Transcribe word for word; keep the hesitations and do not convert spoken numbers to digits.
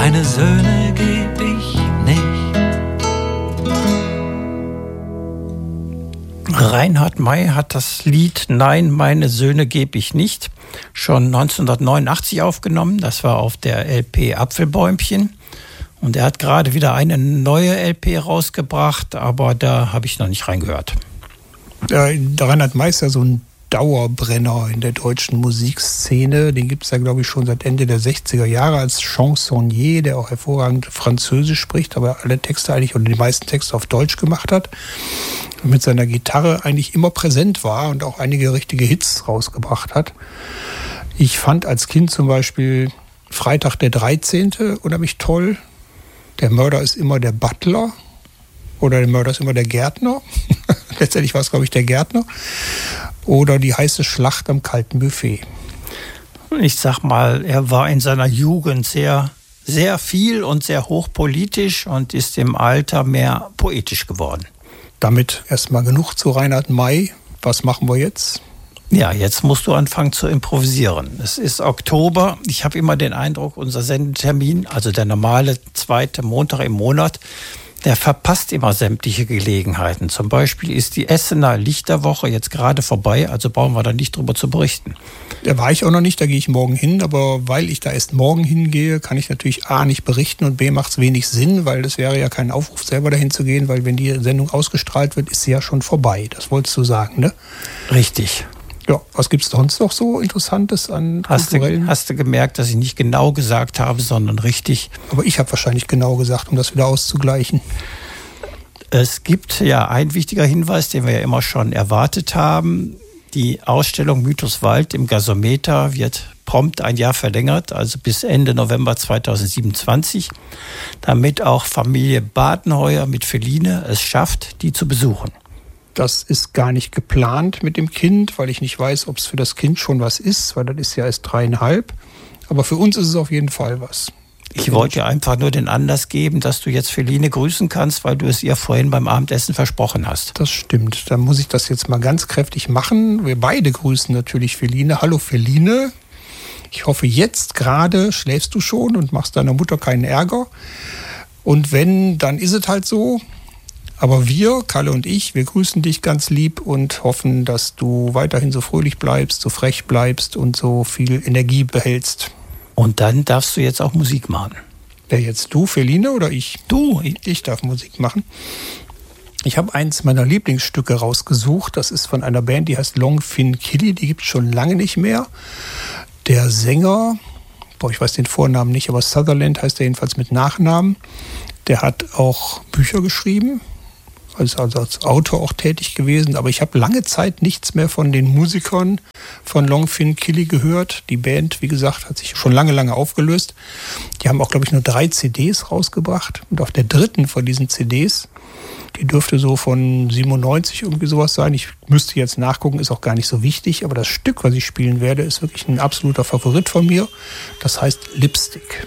meine Söhne geb ich nicht. Reinhard May hat das Lied Nein, meine Söhne geb ich nicht schon neunzehnhundertneunundachtzig aufgenommen. Das war auf der L P Apfelbäumchen. Und er hat gerade wieder eine neue L P rausgebracht, aber da habe ich noch nicht reingehört. Ja, Reinhard May ist ja so ein Dauerbrenner in der deutschen Musikszene. Den gibt es ja, glaube ich, schon seit Ende der sechziger Jahre als Chansonnier, der auch hervorragend Französisch spricht, aber alle Texte eigentlich oder die meisten Texte auf Deutsch gemacht hat. Und mit seiner Gitarre eigentlich immer präsent war und auch einige richtige Hits rausgebracht hat. Ich fand als Kind zum Beispiel Freitag der dreizehnte unheimlich toll. Der Mörder ist immer der Butler oder der Mörder ist immer der Gärtner. Letztendlich war es, glaube ich, der Gärtner. Oder die heiße Schlacht am kalten Buffet. Ich sag mal, er war in seiner Jugend sehr, sehr viel und sehr hochpolitisch und ist im Alter mehr poetisch geworden. Damit erstmal genug zu Reinhard May. Was machen wir jetzt? Ja, jetzt musst du anfangen zu improvisieren. Es ist Oktober. Ich habe immer den Eindruck, unser Sendetermin, also der normale zweite Montag im Monat, der verpasst immer sämtliche Gelegenheiten. Zum Beispiel ist die Essener Lichterwoche jetzt gerade vorbei, also brauchen wir da nicht drüber zu berichten. Da war ich auch noch nicht, da gehe ich morgen hin, aber weil ich da erst morgen hingehe, kann ich natürlich A nicht berichten und B macht es wenig Sinn, weil das wäre ja kein Aufruf, selber dahin zu gehen, weil wenn die Sendung ausgestrahlt wird, ist sie ja schon vorbei. Das wolltest du sagen, ne? Richtig. Ja, was gibt es sonst noch so Interessantes an hast kulturellen? Du, hast du gemerkt, dass ich nicht genau gesagt habe, sondern richtig? Aber ich habe wahrscheinlich genau gesagt, um das wieder auszugleichen. Es gibt ja ein wichtiger Hinweis, den wir ja immer schon erwartet haben. Die Ausstellung Mythos Wald im Gasometer wird prompt ein Jahr verlängert, also bis Ende November zweitausendsiebenundzwanzig, damit auch Familie Badenheuer mit Feline es schafft, die zu besuchen. Das ist gar nicht geplant mit dem Kind, weil ich nicht weiß, ob es für das Kind schon was ist, weil das ist ja erst dreieinhalb. Aber für uns ist es auf jeden Fall was. Ich wollte dir einfach nur den Anlass geben, dass du jetzt Feline grüßen kannst, weil du es ihr vorhin beim Abendessen versprochen hast. Das stimmt. Dann muss ich das jetzt mal ganz kräftig machen. Wir beide grüßen natürlich Feline. Hallo Feline. Ich hoffe, jetzt gerade schläfst du schon und machst deiner Mutter keinen Ärger. Und wenn, dann ist es halt so. Aber wir, Kalle und ich, wir grüßen dich ganz lieb und hoffen, dass du weiterhin so fröhlich bleibst, so frech bleibst und so viel Energie behältst. Und dann darfst du jetzt auch Musik machen. Wer jetzt, du, Feline, oder ich? Du. Ich darf Musik machen. Ich habe eins meiner Lieblingsstücke rausgesucht. Das ist von einer Band, die heißt Long Fin Killy. Die gibt es schon lange nicht mehr. Der Sänger, boah, ich weiß den Vornamen nicht, aber Sutherland heißt er jedenfalls mit Nachnamen. Der hat auch Bücher geschrieben. Ist also als Autor auch tätig gewesen, aber ich habe lange Zeit nichts mehr von den Musikern von Long Fin Killy gehört. Die Band, wie gesagt, hat sich schon lange, lange aufgelöst. Die haben auch, glaube ich, nur drei C Ds rausgebracht. Und auf der dritten von diesen C Ds, die dürfte so von siebenundneunzig irgendwie sowas sein. Ich müsste jetzt nachgucken, ist auch gar nicht so wichtig. Aber das Stück, was ich spielen werde, ist wirklich ein absoluter Favorit von mir. Das heißt Lipstick.